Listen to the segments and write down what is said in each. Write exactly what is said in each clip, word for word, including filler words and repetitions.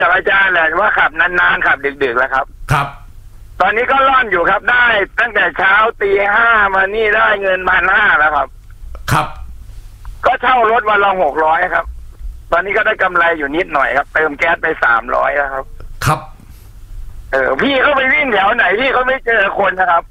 จากอาจารย์แหละว่าขับนานๆขับดึกๆแล้วครับครับตอนนี้ก็ร่อนอยู่ครับได้ตั้งแต่เช้าตีห้ามานี่ได้เงินพันห้าแล้วครับครับก็เช่ารถวันละหกร้อยครับตอนนี้ก็ได้กำไรอยู่นิดหน่อยครับเติมแก๊สไปสามร้อยแล้วครับครับเออพี่เขาไปวิ่งแถวไหนพี่เขาไม่เจอคนนะครับ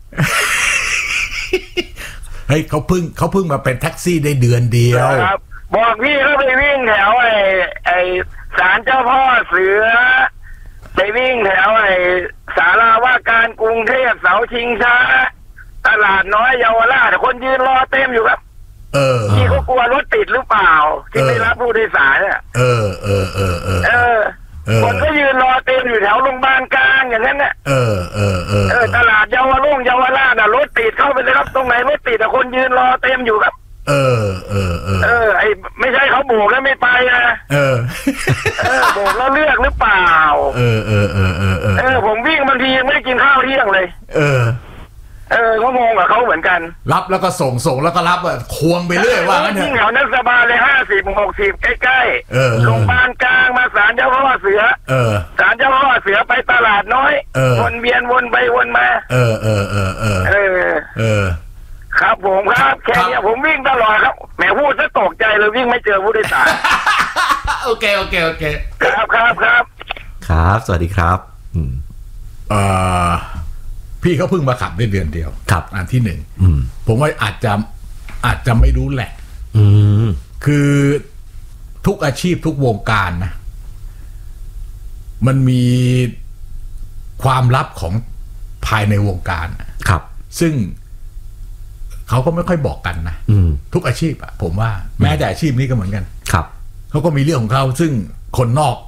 เฮ้ยเขาเพิ่งเขาเพิ่งมาเป็นแท็กซี่ได้เดือนเดียวครับบอกพี่เขาไปวิ่งแถวไอ้ไอ้ศาลเจ้าพ่อเสือไปวิ่งแถวไอ้ศาลาว่าการกรุงเทพเสาชิงช้าตลาดน้อยเยาวราชคนยืนรอเต็มอยู่ครับเออพี่เขากลัวรถติดหรือเปล่าที่ไม่รับผู้โดยสารเนี่ยเออเออเออเออเออคนก็ยืนรอเต็มอยู่แถวโรงพยาบาลกลางอย่างนั้นเนี่ยเออเออเออเออตลาดเยาวรุ่งเยาวราชน่ะรถติดเข้าไปเลยครับตรงไหนรถติดแต่คนยืนรอเต็มอยู่ครับเออเออเออเออไอไม่ใช่เขาโบกแล้วไม่ไปนะเออเออโบกแล้วเลือกหรือเปล่าเออเออเออเออเออเออผมวิ่งบางทียังไม่ได้กินข้าวเที่ยงเลยเออเออเขางงกับเขาเหมือนกันรับแล้วก็ส่งส่งแล้วก็รับอ่ะควงไปเรื่อยว่างั้นเถอะยิ่งแถวนั้นสบายเลยห้าสิบหกสิบใกล้ๆโรงพยาบาลกลางมาศาลเจ้าพ่อเสือเออศาลเจ้าพ่อเสือไปตลาดน้อยวนเวียนวนไปวนมาเออเออเออเออเออเออครับผมครับแค่นี้ผมวิ่งตลอดครับแหมพูดซะตกใจเลยวิ่งไม่เจอผู้โดยสารโอเคโอเคโอเคครับครับครับครับสวัสดีครับอืมเอ่อพี่เขาเพิ่งมาขับได้เดือนเดียวครับอันที่หนึ่งมผมว่าอาจจะอาจจะไม่รู้แหละอืมคือทุกอาชีพทุกวงการนะมันมีความลับของภายในวงการครับซึ่งเขาก็ไม่ค่อยบอกกันนะทุกอาชีพอะผมว่าแม้แต่อาชีพนี้ก็เหมือนกันครับเขาก็มีเรื่องของเขาซึ่งคนนอก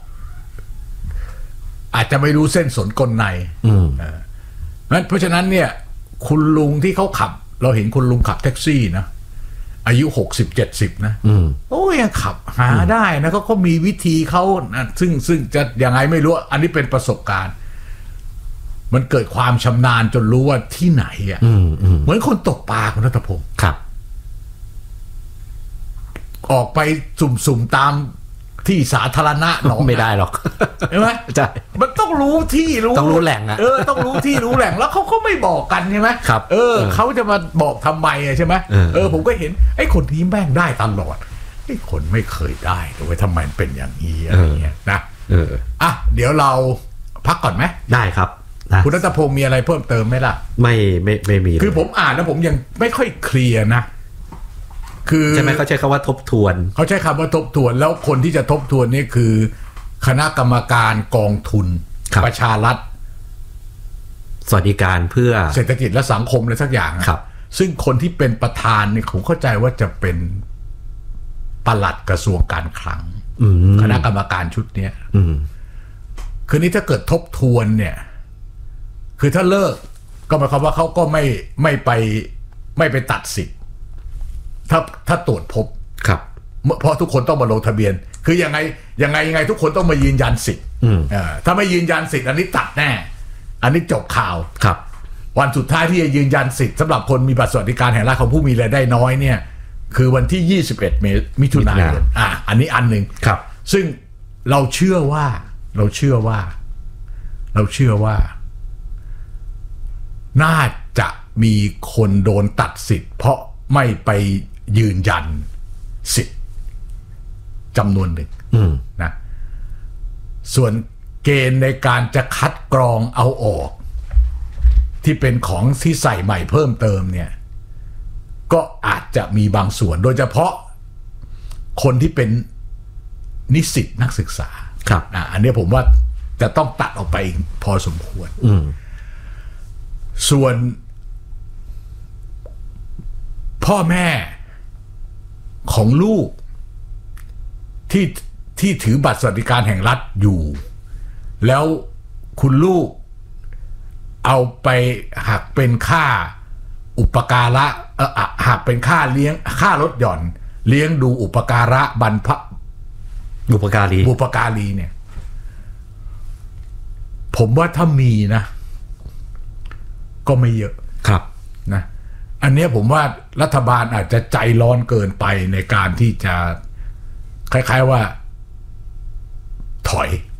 อาจจะไม่รู้เส้นสนกลในเพราะฉะนั้นเนี่ยคุณลุงที่เขาขับเราเห็นคุณลุงขับแท็กซี่นะอายุหกสิบเจ็ดสิบนะโอ้ยังขับหาได้นะเขาเขามีวิธีเขานะซึ่งซึ่งจะยังไงไม่รู้อันนี้เป็นประสบการณ์มันเกิดความชำนาญจนรู้ว่าที่ไหนอ่ะเหมือนคนตกปลาคุณณัฐพงศ์ครับออกไปสุ่มๆตามที่สาธารณะหนองไม่ได้หรอกใช่ไหมใช่มันต้องรู้ที่รู้ต้องรู้แหล่งอ่ะเออต้องรู้ที่รู้แหล่งแล้วเขาก็ไม่บอกกันใช่ไหมครับเออเขาจะมาบอกทำไมใช่ไหมเออผมก็เห็นไอ้คนที่แม่งได้ตลอดไอ้คนไม่เคยได้ทำไมทำไมเป็นอย่างนี้อะไรเงี้ยนะเอออ่ะเดี๋ยวเราพักก่อนไหมได้ครับคุณณัฐพงศ์มีอะไรเพิ่มเติมไหมล่ะไม่ไม่ไม่มีคือผมอ่านแล้วผมยังไม่ค่อยเคลียร์นะคือใช่ไหมเขาใช้คำว่าทบทวนเขาใช้คำว่าทบทวนแล้วคนที่จะทบทวนนี่คือคณะกรรมการกองทุนประชารัฐสวัสดิการเพื่อเศรษฐกิจและสังคมอะไรสักอย่างครับซึ่งคนที่เป็นประธานเนี่ยผมเข้าใจว่าจะเป็นปลัดกระทรวงการคลังคณะกรรมการชุดเนี้ยคือนี้ถ้าเกิดทบทวนเนี่ยคือถ้าเลิกก็หมายความว่าเขาก็ไม่ไม่ไปไม่ไปตัดสิทธิ์ถ้าถ้าตรวจพบครับเพราะทุกคนต้องมาลงทะเบียนคือยังไงยังไงยังไงทุกคนต้องมายืนยันสิทธิ์ถ้าไม่ยืนยันสิทธิ์อันนี้ตัดแน่อันนี้จบข่าวครับวันสุดท้ายที่จะยืนยันสิทธิ์สำหรับคนมีบัตรสวัสดิการแห่งรัฐของผู้มีรายได้น้อยเนี่ยคือวันที่ยี่สิบเอ็ดมิถุนายนอ่ะอันนี้อันนึงครับซึ่งเราเชื่อว่าเราเชื่อว่าเราเชื่อว่าน่าจะมีคนโดนตัดสิทธิ์เพราะไม่ไปยืนยันสิทธิ์จำนวนหนึ่งนะส่วนเกณฑ์ในการจะคัดกรองเอาออกที่เป็นของที่ใส่ใหม่เพิ่มเติมเนี่ยก็อาจจะมีบางส่วนโดยเฉพาะคนที่เป็นนิสิตนักศึกษาครับอ่ะอันนี้ผมว่าจะต้องตัดออกไปพอสมควรส่วนพ่อแม่ของลูกที่ที่ถือบัตรสวัสดิการแห่งรัฐอยู่แล้วคุณลูกเอาไปหักเป็นค่าอุปการะเอ่อหักเป็นค่าเลี้ยงค่าลดหย่อนเลี้ยงดูอุปการะบรรพบุปการีบุปการีเนี่ยผมว่าถ้ามีนะก็ไม่เยอะครับนะอันนี้ผมว่ารัฐบาลอาจจะใจร้อนเกินไปในการที่จะคล้ายๆว่าถอย